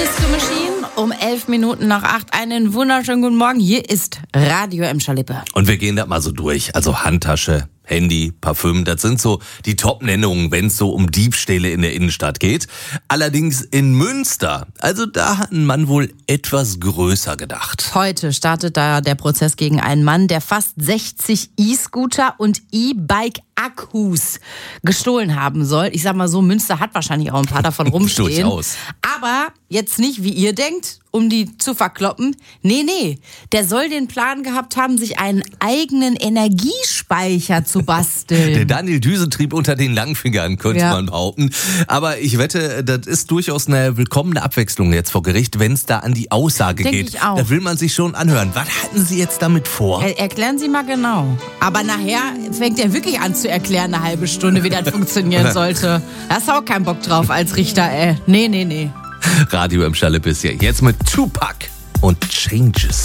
Disco Machine um 7:11. Einen wunderschönen guten Morgen. Hier ist Radio Emscher-Lippe. Und wir gehen das mal so durch. Also Handtasche, Handy, Parfüm, das sind so die Top-Nennungen, wenn es so um Diebstähle in der Innenstadt geht. Allerdings in Münster, also da hat ein Mann wohl etwas größer gedacht. Heute startet da der Prozess gegen einen Mann, der fast 60 E-Scooter und E-Bike-Akkus gestohlen haben soll. Ich sag mal so, Münster hat wahrscheinlich auch ein paar davon rumstehen. Durchaus. Aber jetzt nicht, wie ihr denkt, um die zu verkloppen. Nee, der soll den Plan gehabt haben, sich einen eigenen Energiespeicher zu basteln. Der Daniel Düsentrieb unter den Langfingern, könnte man behaupten. Aber ich wette, das ist durchaus eine willkommene Abwechslung jetzt vor Gericht, wenn es da an die Aussage geht. Ich auch. Da will man sich schon anhören. Was hatten Sie jetzt damit vor? Erklären Sie mal genau. Aber nachher fängt er wirklich an zu erklären, eine halbe Stunde, wie das funktionieren sollte. Da hast du auch keinen Bock drauf als Richter, ey. Nee. Radio Emscher-Lippe ist ja jetzt mit Tupac und Changes.